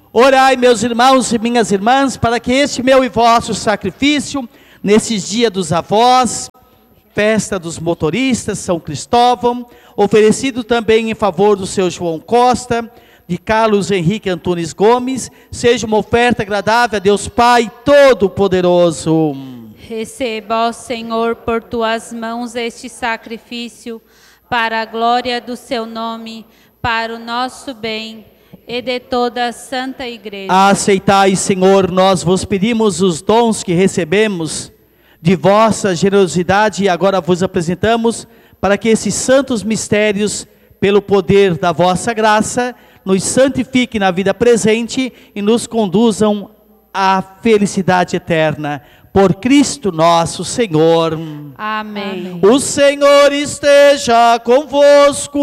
Orai, meus irmãos e minhas irmãs, para que este meu e vosso sacrifício, nesses dias dos avós, festa dos motoristas, São Cristóvão, oferecido também em favor do seu João Costa, de Carlos Henrique Antunes Gomes, seja uma oferta agradável a Deus Pai Todo-Poderoso. Receba, ó Senhor, por tuas mãos este sacrifício, para a glória do seu nome, para o nosso bem e de toda a Santa Igreja. Aceitai, Senhor, nós vos pedimos os dons que recebemos de vossa generosidade e agora vos apresentamos para que esses santos mistérios, pelo poder da vossa graça, nos santifiquem na vida presente e nos conduzam à felicidade eterna. Por Cristo nosso Senhor. Amém. O Senhor esteja convosco.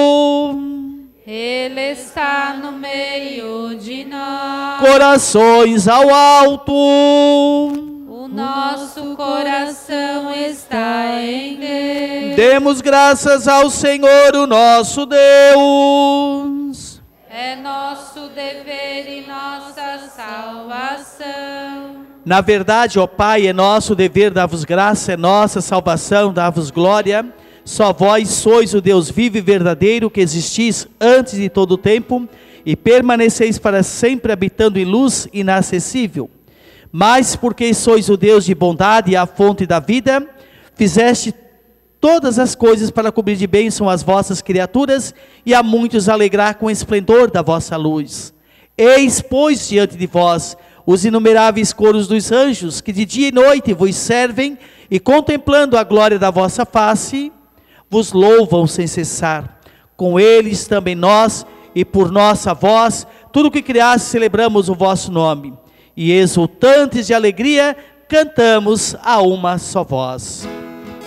Ele está no meio de nós. Corações ao alto. O nosso coração está em Deus. Demos graças ao Senhor, o nosso Deus. É nosso dever e nossa salvação. Na verdade, ó Pai, é nosso dever dar-vos graça, é nossa salvação, dar-vos glória. Só vós sois o Deus vivo e verdadeiro, que existis antes de todo o tempo e permaneceis para sempre habitando em luz inacessível. Mas porque sois o Deus de bondade e a fonte da vida, fizeste todas as coisas para cobrir de bênção as vossas criaturas e a muitos alegrar com o esplendor da vossa luz. Eis, pois, diante de vós os inumeráveis coros dos anjos, que de dia e noite vos servem e contemplando a glória da vossa face, vos louvam sem cessar. Com eles também nós, e por nossa voz, tudo o que criaste, celebramos o vosso nome. E exultantes de alegria, cantamos a uma só voz.